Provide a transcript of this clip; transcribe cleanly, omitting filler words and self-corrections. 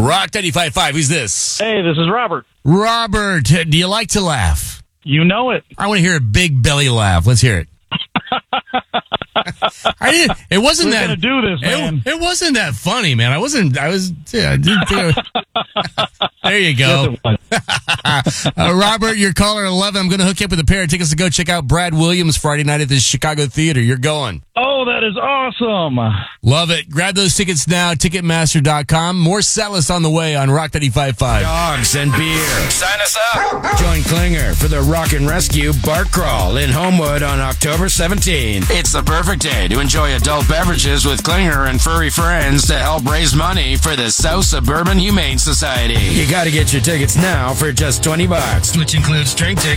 Rock 95.5. Who's this? Hey, this is Robert. Robert, do you like to laugh? You know it. I want to hear a big belly laugh. Let's hear it. It wasn't We're that. gonna do this, man. It wasn't that funny, man. I didn't do it. There you go. Robert, you're caller 11. I'm going to hook you up with a pair of tickets to go check out Brad Williams Friday night at the Chicago Theater. You're going. Oh, that is awesome. Love it. Grab those tickets now, Ticketmaster.com. More Setlist on the way on Rock 95.5. Dogs and beer. Sign us up. Join Klinger for the Rock and Rescue Bark Crawl in Homewood on October 17th. It's the perfect day to enjoy adult beverages with Klinger and furry friends to help raise money for the South Suburban Humane Society. You got to get your tickets now for just $20, which includes drink tickets